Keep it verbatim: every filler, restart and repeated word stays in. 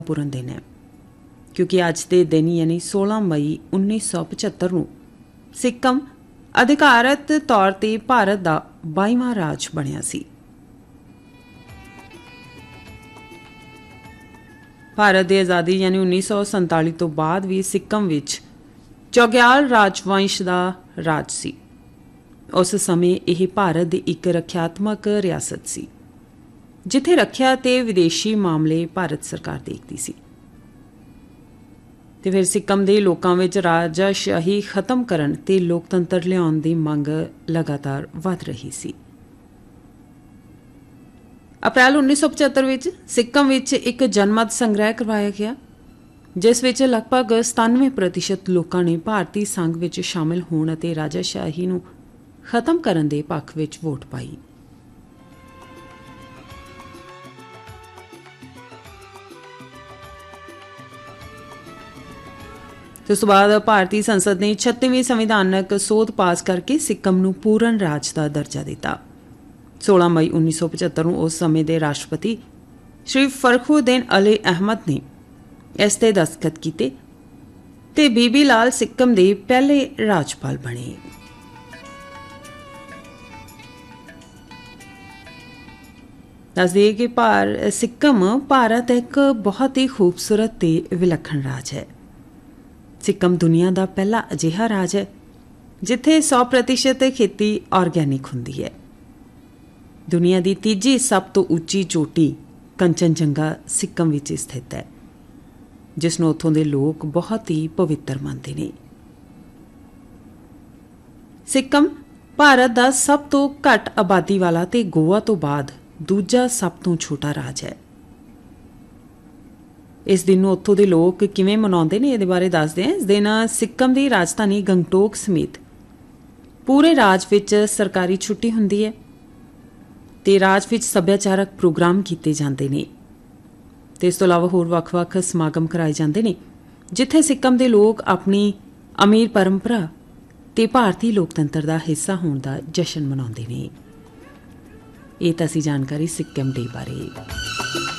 पूर्ण दिन है क्योंकि अज के दिन यानी सोलह मई उन्नीस सौ पचहत्तर नूं सिक्किम अधिकारत तौर पर भारत का बाईवां राज बनिया सी। भारत की आज़ादी यानी उन्नीस सौ संताली तो बाद भी सिक्किम विच चौग्याल राजवंश का राज सी। उस समय यह भारत की एक रख्यात्मक रियासत सी जिथे रख्या ते विदेशी मामले भारत सरकार देखती सी। ते फिर सिक्किम के लोगों में राजाशाही खत्म करन ते लोकतंत्र लियाउण दी मंग लगातार वध रही सी। अप्रैल उन्नीस सौ पचहत्तर विच सिक्किम विच एक जनमत संग्रह करवाया गया जिस विच लगभग सतानवे प्रतिशत लोगों ने भारतीय संघ विच शामिल होण अते राजाशाही नूं खत्म करन दे पक्ष विच वोट पाई। उस तो बाद भारतीय संसद ने छत्तीसवीं संविधानक सोध पास करके सिक्किम नूं पूर्ण राज का दर्जा दिता। सोलह मई उन्नीस सौ पचहत्तर नूं उस समय के राष्ट्रपति श्री फखरुद्दीन अली अहमद ने इस ते दस्तखत किए ते बीबी लाल सिक्किम के पहले राज्यपाल बने। दस दिए कि भार सिक्किम भारत एक बहुत ही खूबसूरत ते विलक्षण राज है। सिक्किम दुनिया का पहला अजिहा राज है जिथे सौ प्रतिशत खेती ऑर्गैनिक हुंदी है। दुनिया की तीजी सब तो उच्ची चोटी कंचनजंगा सिक्किम विच स्थित है जिसनूं उत्थों दे लोग बहुत ही पवित्र मानते हैं। सिक्किम भारत का सब तो घट आबादी वाला ते गोवा तो बाद दूजा सब तो छोटा राज है। इस दिन उत्थों के लोग किवें मनाउंदे ने इहदे बारे दसदे हैं। इस दिन सिक्किम की राजधानी गंगटोक समेत पूरे राज विच सरकारी छुट्टी हुंदी है ते राज विच सभ्याचारक प्रोग्राम कीते जांदे ने ते इस तों इलावा होर वख-वख समागम कराए जांदे ने जिथे सिक्किम के लोग अपनी अमीर परंपरा ते भारतीय लोकतंत्र का हिस्सा होने का जश्न मनाउंदे ने। ये तां सी जानकारी सिक्किम डे बारे।